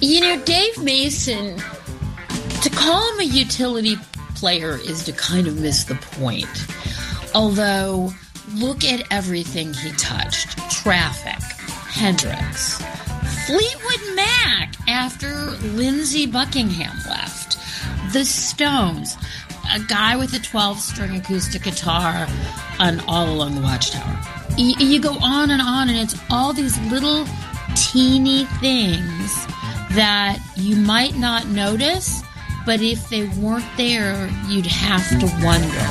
Dave Mason, to call him a utility player is to kind of miss the point. Although, look at everything he touched. Traffic, Hendrix, Fleetwood Mac after Lindsey Buckingham left, the Stones, a guy with a 12-string acoustic guitar on All Along the Watchtower. You go on, and it's all these little teeny things that you might not notice, but if they weren't there, you'd have to wonder.